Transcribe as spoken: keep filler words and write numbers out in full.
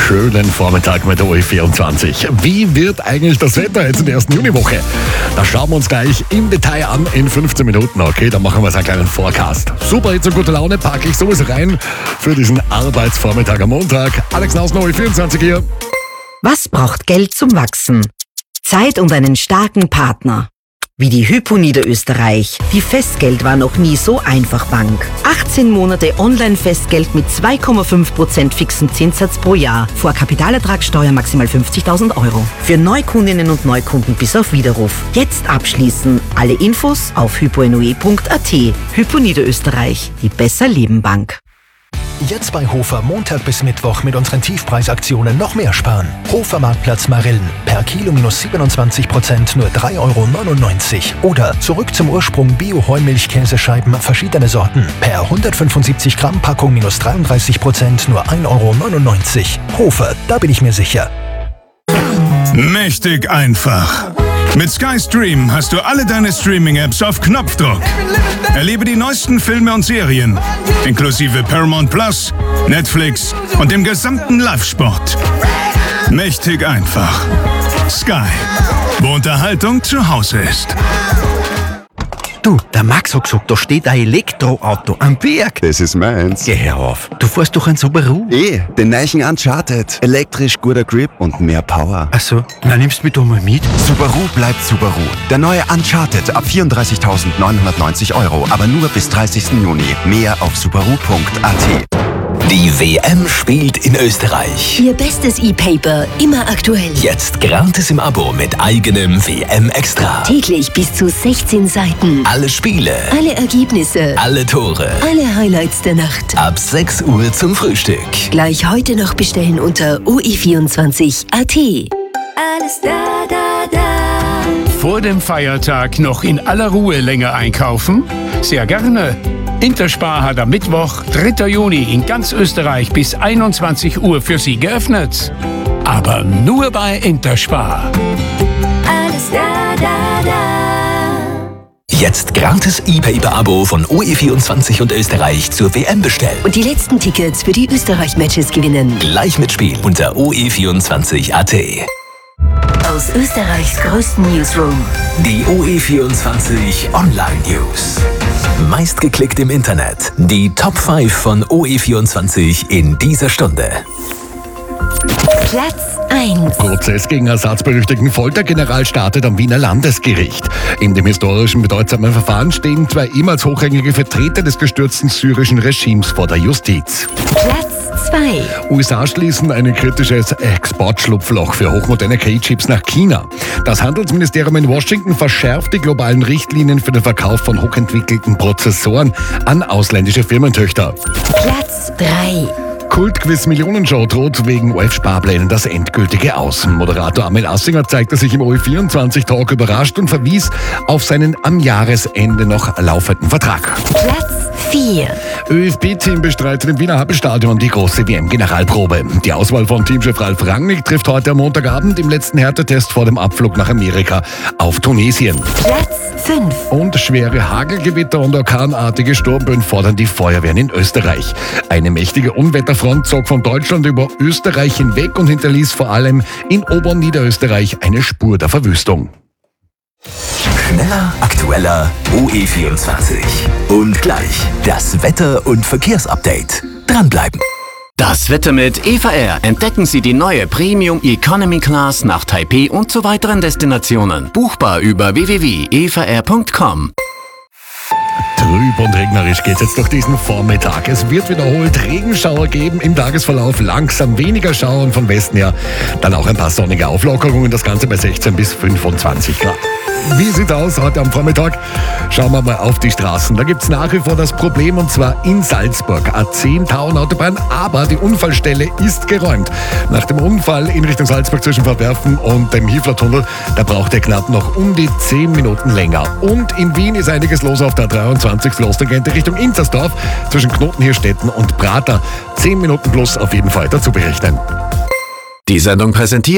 schönen Vormittag mit der O E vierundzwanzig. Wie wird eigentlich das Wetter jetzt in der ersten Juniwoche? Das schauen wir uns gleich im Detail an in fünfzehn Minuten. Okay, dann machen wir einen kleinen Forecast. Super, jetzt und gute Laune packe ich sowieso rein für diesen Arbeitsvormittag am Montag. Alex Nausen, O E vierundzwanzig hier. Was braucht Geld zum Wachsen? Zeit und einen starken Partner. Wie die Hypo Niederösterreich. Die Festgeld war noch nie so einfach Bank. achtzehn Monate Online-Festgeld mit zwei Komma fünf Prozent fixen Zinssatz pro Jahr. Vor Kapitalertragssteuer maximal fünfzigtausend Euro. Für Neukundinnen und Neukunden bis auf Widerruf. Jetzt abschließen. Alle Infos auf hyponoe punkt at. Hypo Niederösterreich. Die Besser-Leben-Bank. Jetzt bei Hofer Montag bis Mittwoch mit unseren Tiefpreisaktionen noch mehr sparen. Hofer Marktplatz Marillen. Per Kilo minus siebenundzwanzig Prozent nur drei Euro neunundneunzig. Oder zurück zum Ursprung Bio-Heumilch-Käsescheiben verschiedene Sorten. Per hundertfünfundsiebzig Gramm Packung minus dreiunddreißig Prozent nur ein Euro neunundneunzig. Hofer, da bin ich mir sicher. Mächtig einfach. Mit Sky Stream hast du alle deine Streaming-Apps auf Knopfdruck. Erlebe die neuesten Filme und Serien, inklusive Paramount Plus, Netflix und dem gesamten Live-Sport. Mächtig einfach. Sky, wo Unterhaltung zu Hause ist. Du, der Max hat gesagt, da steht ein Elektroauto am Berg. Das ist meins. Geh her auf. Du fährst doch ein Subaru. Eh, den neuen Uncharted. Elektrisch, guter Grip und mehr Power. Ach so, na nimmst du mich doch mal mit. Subaru bleibt Subaru. Der neue Uncharted ab vierunddreißigtausendneunhundertneunzig Euro, aber nur bis dreißigsten Juni. Mehr auf subaru punkt at. Die W M spielt in Österreich. Ihr bestes E-Paper, immer aktuell. Jetzt gratis im Abo mit eigenem W M Extra. Täglich bis zu sechzehn Seiten. Alle Spiele. Alle Ergebnisse. Alle Tore. Alle Highlights der Nacht. Ab sechs Uhr zum Frühstück. Gleich heute noch bestellen unter o e vierundzwanzig punkt at. Alles da, da, da. Vor dem Feiertag noch in aller Ruhe länger einkaufen? Sehr gerne. Interspar hat am Mittwoch, dritter Juni, in ganz Österreich bis einundzwanzig Uhr für Sie geöffnet. Aber nur bei Interspar. Alles da, da, da. Jetzt gratis E-Paper-Abo von O E vierundzwanzig und Österreich zur W M bestellen. Und die letzten Tickets für die Österreich-Matches gewinnen. Gleich mitspielen unter o e vierundzwanzig punkt at. Aus Österreichs größten Newsroom. Die O E vierundzwanzig Online News. Meistgeklickt im Internet. Die Top fünf von O E vierundzwanzig in dieser Stunde. Platz eins. Prozess gegen ersatzberüchtigten Foltergeneral startet am Wiener Landesgericht. In dem historischen bedeutsamen Verfahren stehen zwei ehemals hochrangige Vertreter des gestürzten syrischen Regimes vor der Justiz. Platz zwei. U S A schließen ein kritisches Exportschlupfloch für hochmoderne K I-Chips nach China. Das Handelsministerium in Washington verschärft die globalen Richtlinien für den Verkauf von hochentwickelten Prozessoren an ausländische Firmentöchter. Platz drei. Kultquiz-Millionenshow droht wegen O F-Sparplänen das endgültige Aus. Moderator Amel Assinger zeigte sich im O E vierundzwanzig-Talk überrascht und verwies auf seinen am Jahresende noch laufenden Vertrag. Platz vier. ÖFB-Team bestreitet im Wiener Happelstadion die große W M-Generalprobe. Die Auswahl von Teamchef Ralf Rangnick trifft heute am Montagabend im letzten Härtetest vor dem Abflug nach Amerika auf Tunesien. Platz fünf. Und schwere Hagelgewitter und orkanartige Sturmböen fordern die Feuerwehren in Österreich. Eine mächtige Unwetterfront zog von Deutschland über Österreich hinweg und hinterließ vor allem in Oberniederösterreich eine Spur der Verwüstung. Schneller, aktueller, O E vierundzwanzig. Und gleich das Wetter- und Verkehrsupdate. Dranbleiben. Das Wetter mit E V R. Entdecken Sie die neue Premium Economy Class nach Taipei und zu weiteren Destinationen. Buchbar über w w w punkt e v r punkt com. Trüb und regnerisch geht's jetzt durch diesen Vormittag. Es wird wiederholt Regenschauer geben im Tagesverlauf, langsam weniger Schauer und von Westen her dann auch ein paar sonnige Auflockerungen, das Ganze bei sechzehn bis fünfundzwanzig Grad. Wie sieht aus heute am Vormittag? Schauen wir mal auf die Straßen. Da gibt's nach wie vor das Problem, und zwar in Salzburg. A zehn Tauernautobahn, aber die Unfallstelle ist geräumt. Nach dem Unfall in Richtung Salzburg zwischen Verwerfen und dem Hiefler-Tunnel, da braucht er knapp noch um die zehn Minuten länger. Und in Wien ist einiges los auf der dreiundzwanzig Floßtangente Richtung Inzersdorf zwischen Knotenhirstetten und Prater. zehn Minuten plus auf jeden Fall dazu berechnen. Die Sendung präsentiert